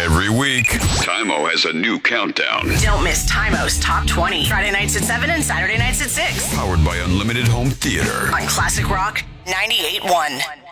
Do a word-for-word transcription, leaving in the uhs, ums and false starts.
Every week, Tymo has a new countdown. Don't miss Tymo's Top twenty. Friday nights at seven and Saturday nights at six. Powered by Unlimited Home Theater. On Classic Rock ninety-eight point one.